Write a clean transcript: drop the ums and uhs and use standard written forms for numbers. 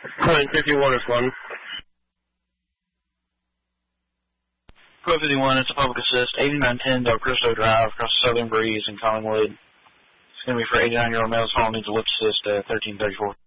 Point 51 is 1. Code 51, it's a public assist, 8910 Del Cristo Drive, across Southern Breeze in Collingwood. It's going to be for 89-year-old male, small needs a lift assist, 1334.